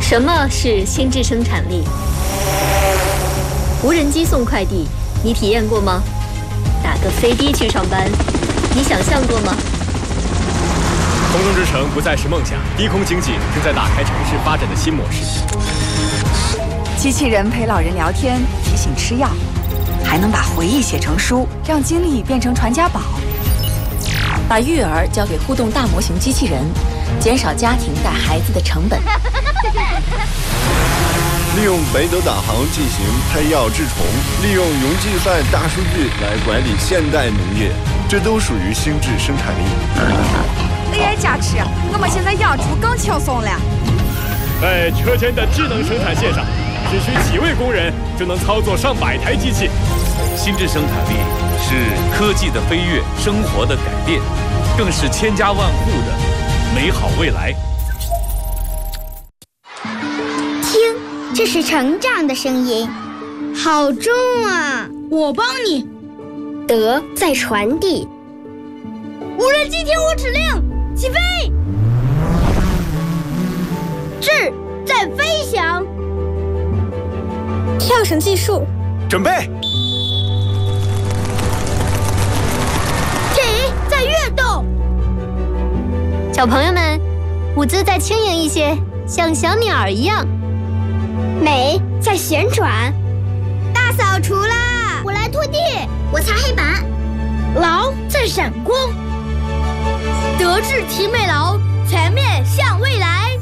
什么是心智生产力？无人机送快递，你体验过吗？打个飞的去上班，你想象过吗？ 空中之城不再是梦想，低空经济正在打开城市发展的新模式。 机器人陪老人聊天，提醒吃药，还能把回忆写成书，让经历变成传家宝。 把育儿交给互动大模型机器人，减少家庭带孩子的成本。 利用北斗导航进行配药治虫，利用云计算大数据来管理现代农业，这都属于心智生产力。 AI 加持，我们现在养猪更轻松了。 在车间的智能生产线上，只需几位工人就能操作上百台机器。 心智生产力是科技的飞跃，生活的改变，更是千家万户的美好未来。 听，这是成长的声音，好重啊！ 我帮你。 德在传递。 无人机听我指令，起飞！智在飞翔。 跳绳技术， 准备。 体在跃动。 小朋友们，舞姿再轻盈一些，像小鸟儿一样。 美在旋转。 大扫除啦！ 我来拖地，我擦黑板。 劳在闪光。德智体美劳，全面向未来。